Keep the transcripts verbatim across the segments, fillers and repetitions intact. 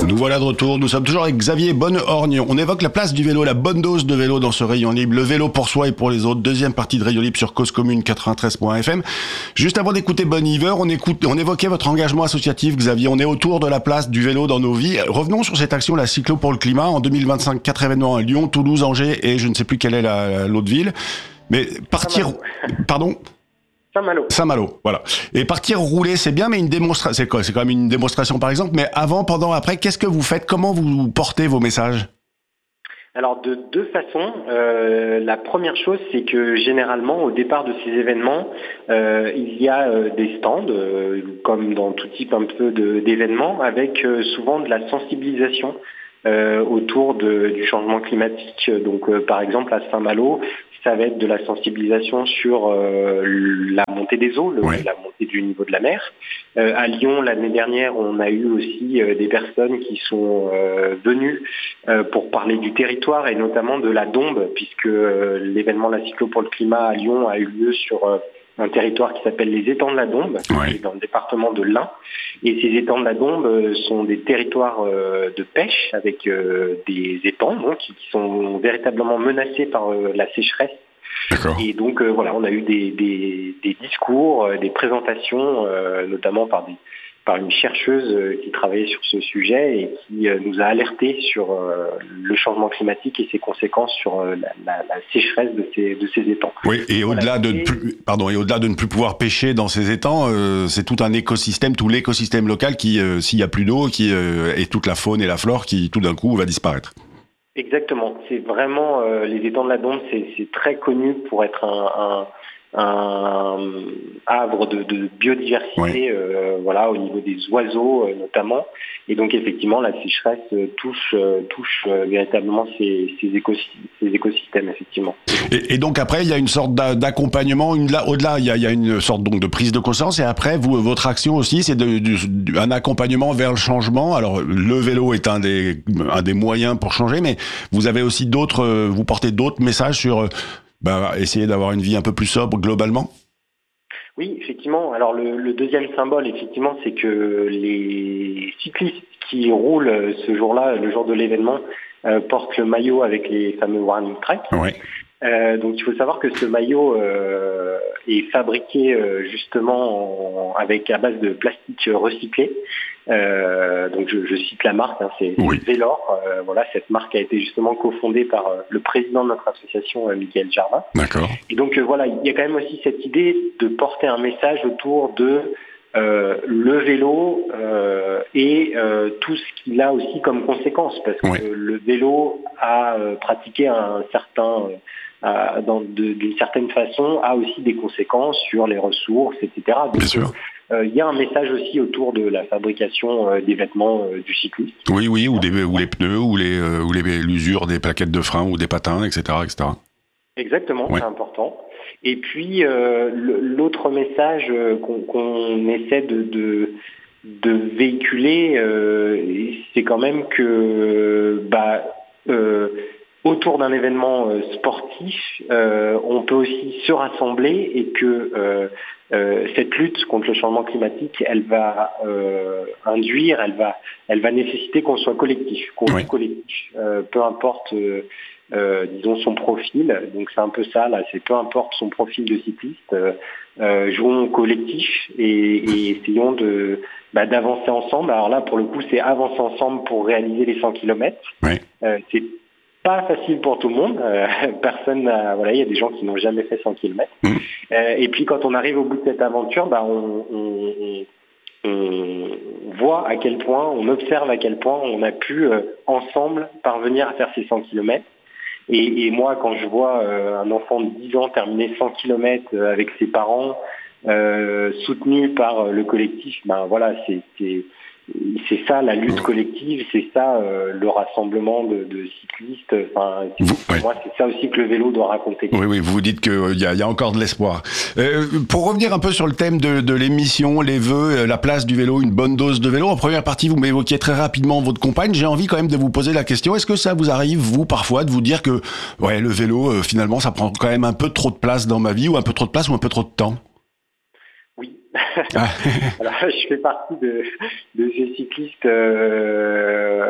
Nous voilà de retour, nous sommes toujours avec Xavier Bonnehorgne. On évoque la place du vélo, la bonne dose de vélo dans ce rayon libre, le vélo pour soi et pour les autres. Deuxième partie de Rayon Libre sur Cause Commune quatre-vingt-treize point F M. Juste avant d'écouter Bon Iver, on, écoute, on évoquait votre engagement associatif, Xavier. On est autour de la place du vélo dans nos vies. Revenons sur cette action, la Cyclo pour le climat. En deux mille vingt-cinq, quatre événements à Lyon, Toulouse, Angers et je ne sais plus quelle est la, l'autre ville. Mais partir... Pardon ? Saint-Malo. Saint-Malo, voilà. Et partir rouler, c'est bien, mais une démonstration, c'est quoi ? C'est quand même une démonstration, par exemple. Mais avant, pendant, après, qu'est-ce que vous faites ? Comment vous portez vos messages ? Alors, de deux façons. Euh, la première chose, c'est que généralement, au départ de ces événements, euh, il y a euh, des stands, euh, comme dans tout type un peu de, d'événements, avec euh, souvent de la sensibilisation euh, autour de, du changement climatique. Donc, euh, par exemple, à Saint-Malo, ça va être de la sensibilisation sur euh, la montée des eaux, le, ouais. la montée du niveau de la mer. Euh, à Lyon, l'année dernière, on a eu aussi euh, des personnes qui sont euh, venues euh, pour parler du territoire et notamment de la Dombe, puisque euh, l'événement La Cyclo pour le climat à Lyon a eu lieu sur euh, un territoire qui s'appelle les étangs de la Dombe, ouais. qui est dans le département de l'Ain. Et ces étangs de la Dombe euh, sont des territoires euh, de pêche avec euh, des étangs donc, qui, qui sont véritablement menacés par euh, la sécheresse. D'accord. Et donc euh, voilà, on a eu des, des, des discours, euh, des présentations, euh, notamment par des par une chercheuse euh, qui travaillait sur ce sujet et qui euh, nous a alertés sur euh, le changement climatique et ses conséquences sur euh, la, la, la sécheresse de ces de ces étangs. Oui, et voilà, au-delà de et... ne plus, pardon, et au-delà de ne plus pouvoir pêcher dans ces étangs, euh, c'est tout un écosystème, tout l'écosystème local qui, euh, s'il y a plus d'eau, qui euh, et toute la faune et la flore qui tout d'un coup va disparaître. Exactement. C'est vraiment euh, les étangs de la Dombe, c'est, c'est très connu pour être un, un, un havre de, de biodiversité, ouais. euh, voilà, au niveau des oiseaux euh, notamment. Et donc effectivement, la sécheresse euh, touche euh, touche euh, véritablement ces, ces, écosystèmes, ces écosystèmes effectivement. Et, et donc après, il y a une sorte d'accompagnement, une, là, au-delà, il y, a, il y a une sorte donc de prise de conscience. Et après, vous, votre action aussi, c'est de, de, de, un accompagnement vers le changement. Alors le vélo est un des un des moyens pour changer, mais vous avez aussi d'autres, vous portez d'autres messages sur bah, essayer d'avoir une vie un peu plus sobre globalement. Oui, effectivement. Alors le, le deuxième symbole, effectivement, c'est que les cyclistes qui roulent ce jour-là, le jour de l'événement, euh, portent le maillot avec les fameux warning tracks. Ouais. Euh, donc il faut savoir que ce maillot euh, est fabriqué euh, justement en, avec à base de plastique recyclé. Euh, donc je, je cite la marque, hein, c'est, oui. c'est Vélor. Euh, voilà, cette marque a été justement cofondée par euh, le président de notre association, euh, Michael Jardin. D'accord. Et donc euh, voilà, il y a quand même aussi cette idée de porter un message autour de euh, le vélo euh, et euh, tout ce qu'il a aussi comme conséquence, parce que oui. le vélo a euh, pratiqué un certain euh, Euh, dans de, d'une certaine façon, a aussi des conséquences sur les ressources, et cetera. Donc, Bien sûr. Euh, il y a un message aussi autour de la fabrication euh, des vêtements euh, du cycliste. Oui, oui, ou, des, ou les pneus, ou, les, euh, ou les, l'usure des plaquettes de frein, ou des patins, et cetera, et cetera. Exactement, ouais. c'est important. Et puis, euh, l'autre message euh, qu'on, qu'on essaie de, de, de véhiculer, euh, c'est quand même que... Bah, euh, autour d'un événement euh, sportif, euh, on peut aussi se rassembler et que euh, euh, cette lutte contre le changement climatique, elle va euh, induire, elle va, elle va nécessiter qu'on soit collectif, qu'on oui. soit collectif, euh, peu importe, euh, euh, disons son profil. Donc c'est un peu ça là, c'est peu importe son profil de cycliste, euh, euh, jouons collectif et, et essayons de bah, d'avancer ensemble. Alors là, pour le coup, c'est avancer ensemble pour réaliser les cent kilomètres. Oui. Euh, c'est pas facile pour tout le monde. Euh, personne n'a, voilà, il y a des gens qui n'ont jamais fait cent kilomètres. Mmh. Euh, et puis quand on arrive au bout de cette aventure, bah, on, on, on, on voit à quel point, on observe à quel point on a pu euh, ensemble parvenir à faire ces cent kilomètres. Et, et moi, quand je vois euh, un enfant de dix ans terminer cent kilomètres avec ses parents, euh, soutenu par le collectif, ben voilà, c'est, c'est c'est ça la lutte collective, c'est ça euh, le rassemblement de, de cyclistes. Enfin, vous, pour ouais. moi, c'est ça aussi que le vélo doit raconter. Oui, oui, vous vous dites qu'il euh, y, y a encore de l'espoir. Euh, pour revenir un peu sur le thème de, de l'émission, les vœux, la place du vélo, une bonne dose de vélo. En première partie, vous m'évoquiez très rapidement votre compagne. J'ai envie quand même de vous poser la question, est-ce que ça vous arrive, vous, parfois, de vous dire que ouais, le vélo, euh, finalement, ça prend quand même un peu trop de place dans ma vie, ou un peu trop de place, ou un peu trop de temps? Ah. Alors, je fais partie de, de ces cyclistes euh,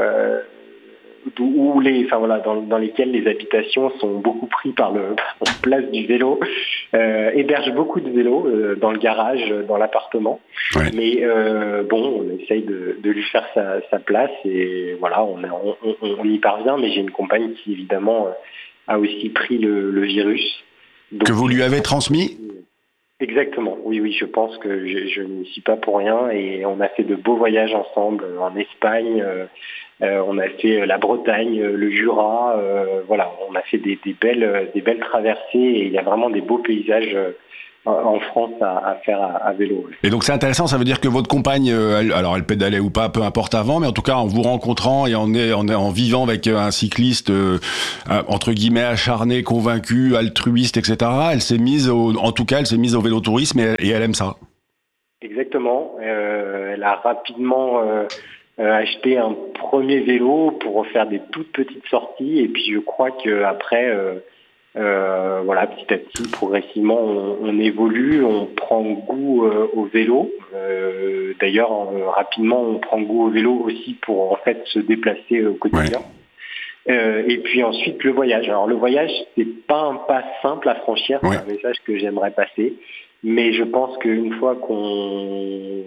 où les, enfin voilà, dans, dans lesquels les habitations sont beaucoup pris par le par la place du vélo, euh, hébergent beaucoup de vélos euh, dans le garage, dans l'appartement. Ouais. Mais euh, bon, on essaye de, de lui faire sa, sa place et voilà, on, on, on, on y parvient. Mais j'ai une compagne qui évidemment a aussi pris le, le virus. Donc, que vous lui avez transmis ? Exactement, oui, oui, je pense que je, je n'y suis pas pour rien et on a fait de beaux voyages ensemble en Espagne, euh, euh, on a fait la Bretagne, le Jura, euh, voilà, on a fait des, des belles, des belles traversées et il y a vraiment des beaux paysages euh, en France à, à faire à, à vélo. Et donc c'est intéressant, ça veut dire que votre compagne, elle, alors elle pédalait ou pas, peu importe avant, mais en tout cas en vous rencontrant et en, en, en vivant avec un cycliste euh, entre guillemets acharné, convaincu, altruiste, et cetera. Elle s'est mise, au, en tout cas, elle s'est mise au vélotourisme et, et elle aime ça. Exactement. Euh, elle a rapidement euh, acheté un premier vélo pour faire des toutes petites sorties et puis je crois que après. Euh, Euh, voilà, petit à petit, progressivement, on, on évolue, on prend goût euh, au vélo. Euh, d'ailleurs, euh, rapidement, on prend goût au vélo aussi pour en fait se déplacer au quotidien. Ouais. Euh, et puis ensuite, le voyage. Alors le voyage, c'est pas un pas simple à franchir. Ouais. C'est un message que j'aimerais passer, mais je pense qu'une fois qu'on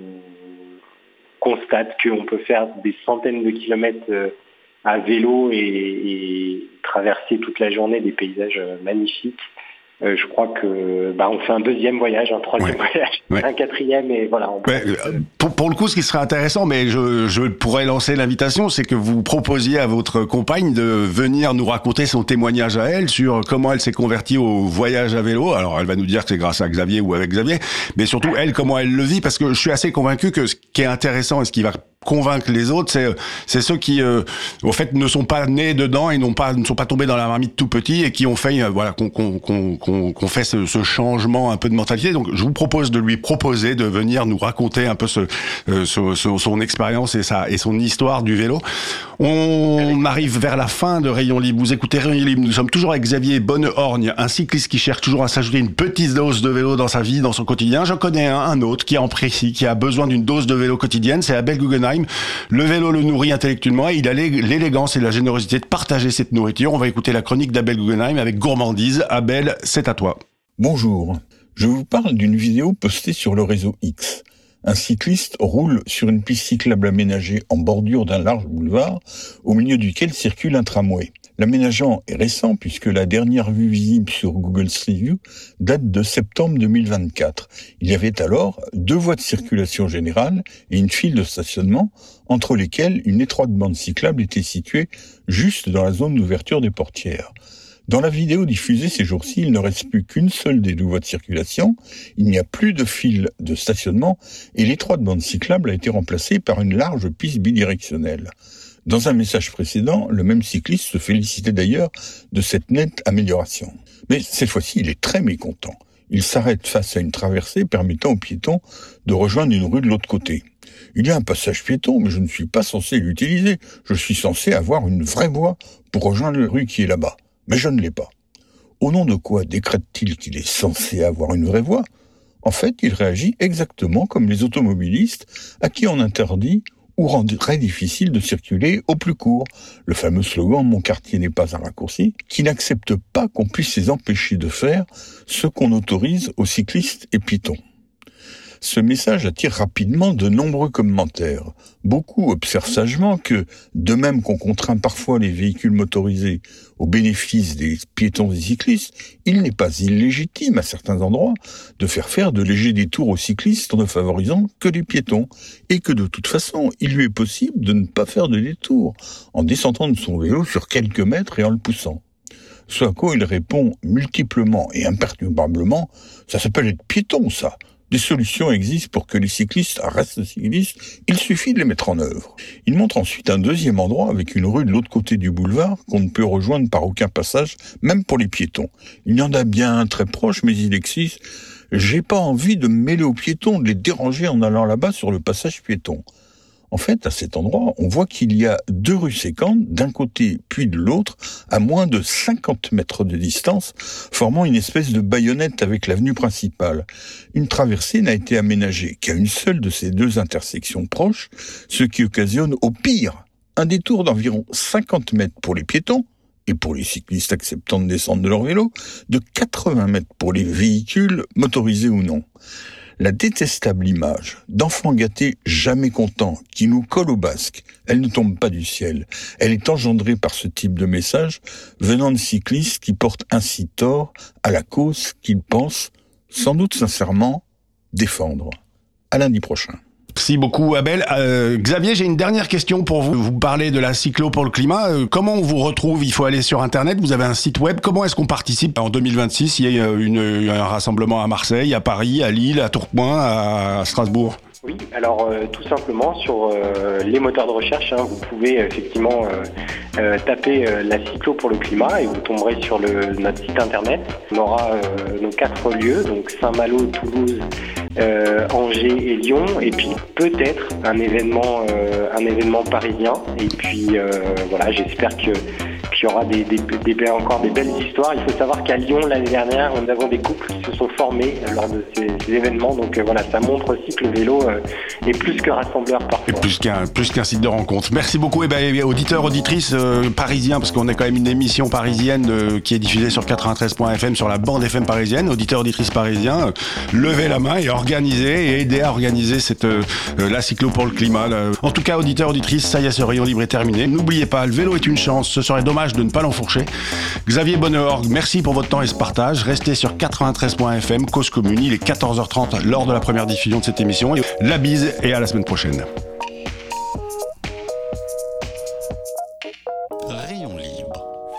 constate qu'on peut faire des centaines de kilomètres euh, à vélo et, et traverser toute la journée des paysages magnifiques. Euh, je crois que bah, on fait un deuxième voyage, un troisième ouais. voyage, ouais. un quatrième et voilà. On ouais. pour, pour le coup, ce qui serait intéressant, mais je, je pourrais lancer l'invitation, c'est que vous proposiez à votre compagne de venir nous raconter son témoignage à elle sur comment elle s'est convertie au voyage à vélo. Alors, elle va nous dire que c'est grâce à Xavier ou avec Xavier, mais surtout elle, comment elle le vit, parce que je suis assez convaincu que ce qui est intéressant et ce qui va convaincre les autres, c'est c'est ceux qui euh, au fait ne sont pas nés dedans et n'ont pas ne sont pas tombés dans la marmite tout petit et qui ont fait euh, voilà qu'on qu'on qu'on qu'on, qu'on fait ce, ce changement un peu de mentalité. Donc je vous propose de lui proposer de venir nous raconter un peu ce, euh, ce, ce son expérience et sa et son histoire du vélo. On arrive vers la fin de Rayon Libre. Vous écoutez Rayon Libre. Nous sommes toujours avec Xavier Bonnehorgne, un cycliste qui cherche toujours à s'ajouter une petite dose de vélo dans sa vie, dans son quotidien. J'en connais un, un autre qui en précis, qui a besoin d'une dose de vélo quotidienne. C'est Abel Guggenheim. Le vélo le nourrit intellectuellement et il a l'élégance et la générosité de partager cette nourriture. On va écouter la chronique d'Abel Guggenheim avec gourmandise. Abel, c'est à toi. Bonjour. Je vous parle d'une vidéo postée sur le réseau X. Un cycliste roule sur une piste cyclable aménagée en bordure d'un large boulevard au milieu duquel circule un tramway. L'aménagement est récent puisque la dernière vue visible sur Google Street View date de septembre deux mille vingt-quatre. Il y avait alors deux voies de circulation générale et une file de stationnement entre lesquelles une étroite bande cyclable était située juste dans la zone d'ouverture des portières. Dans la vidéo diffusée ces jours-ci, il ne reste plus qu'une seule des deux voies de circulation, il n'y a plus de file de stationnement et l'étroite bande cyclable a été remplacée par une large piste bidirectionnelle. Dans un message précédent, le même cycliste se félicitait d'ailleurs de cette nette amélioration. Mais cette fois-ci, il est très mécontent. Il s'arrête face à une traversée permettant aux piétons de rejoindre une rue de l'autre côté. Il y a un passage piéton, mais je ne suis pas censé l'utiliser. Je suis censé avoir une vraie voie pour rejoindre la rue qui est là-bas. Mais je ne l'ai pas. Au nom de quoi décrète-t-il qu'il est censé avoir une vraie voie ? En fait, il réagit exactement comme les automobilistes à qui on interdit ou rend très difficile de circuler au plus court. Le fameux slogan « Mon quartier n'est pas un raccourci » qui n'accepte pas qu'on puisse les empêcher de faire ce qu'on autorise aux cyclistes et piétons. Ce message attire rapidement de nombreux commentaires. Beaucoup observent sagement que, de même qu'on contraint parfois les véhicules motorisés au bénéfice des piétons et cyclistes, il n'est pas illégitime à certains endroits de faire faire de légers détours aux cyclistes en ne favorisant que les piétons, et que de toute façon, il lui est possible de ne pas faire de détour, en descendant de son vélo sur quelques mètres et en le poussant. Ce à quoi il répond multiplement et imperturbablement « ça s'appelle être piéton, ça ». Des solutions existent pour que les cyclistes restent cyclistes, il suffit de les mettre en œuvre. Il montre ensuite un deuxième endroit avec une rue de l'autre côté du boulevard qu'on ne peut rejoindre par aucun passage, même pour les piétons. Il y en a bien un très proche, mais il existe. J'ai pas envie de me mêler aux piétons, de les déranger en allant là-bas sur le passage piéton. En fait, à cet endroit, on voit qu'il y a deux rues sécantes, d'un côté puis de l'autre, à moins de cinquante mètres de distance, formant une espèce de baïonnette avec l'avenue principale. Une traversée n'a été aménagée qu'à une seule de ces deux intersections proches, ce qui occasionne au pire un détour d'environ cinquante mètres pour les piétons, et pour les cyclistes acceptant de descendre de leur vélo, de quatre-vingts mètres pour les véhicules, motorisés ou non. La détestable image d'enfants gâtés jamais contents qui nous colle au basque, elle ne tombe pas du ciel. Elle est engendrée par ce type de message venant de cyclistes qui portent ainsi tort à la cause qu'ils pensent, sans doute sincèrement, défendre. À lundi prochain. Merci beaucoup Abel. Euh, Xavier, j'ai une dernière question pour vous. Vous parlez de la cyclo pour le climat. Euh, comment on vous retrouve ? Il faut aller sur Internet. Vous avez un site web. Comment est-ce qu'on participe en deux mille vingt-six ? Il y a une, un rassemblement à Marseille, à Paris, à Lille, à Tourcoing, à Strasbourg. Oui, alors euh, tout simplement sur euh, les moteurs de recherche, hein, vous pouvez effectivement euh, euh, taper euh, la cyclo pour le climat et vous tomberez sur le, notre site internet. On aura euh, nos quatre lieux, donc Saint-Malo, Toulouse, euh, Angers et Lyon, et puis peut-être un événement, euh, un événement parisien. Et puis euh, voilà, j'espère que qu'il y aura des, des, des, encore des belles histoires. Il faut savoir qu'à Lyon, l'année dernière, nous avons des couples qui se sont formés lors de ces, ces événements. Donc euh, voilà, ça montre aussi que le vélo euh, est plus que rassembleur parfois. Et plus qu'un, plus qu'un site de rencontre. Merci beaucoup, eh ben, auditeurs, auditrices euh, parisiens, parce qu'on est quand même une émission parisienne euh, qui est diffusée sur quatre-vingt-treize point f m, sur la bande F M parisienne. Auditeurs, auditrices parisiens, euh, levez la main et organisez et aidez à organiser cette, euh, la cyclo pour le climat. Là. En tout cas, auditeurs, auditrices, ça y est, ce rayon libre est terminé. N'oubliez pas, le vélo est une chance. Ce serait dommage de ne pas l'enfourcher. Xavier Bonheur, merci pour votre temps et ce partage. Restez sur quatre-vingt-treize point f m, Cause Commune. Il est quatorze heures trente lors de la première diffusion de cette émission. La bise et à la semaine prochaine.